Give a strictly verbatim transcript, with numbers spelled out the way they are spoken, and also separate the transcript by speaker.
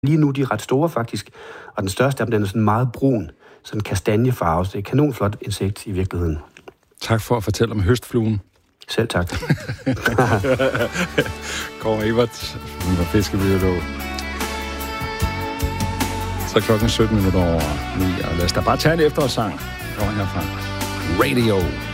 Speaker 1: Lige nu de er ret store faktisk, og den største af dem den er sådan meget brun, sådan kastanjefarve, så det er kanonflot insekt i virkeligheden.
Speaker 2: Tak for at fortælle om høstfluen.
Speaker 1: Selv tak.
Speaker 2: Kåre Evert, hun var fiskebiolog. Så klokken sytten minutter over ni, og lad os da bare tage en efterårssang. Kommer herfra. Radio.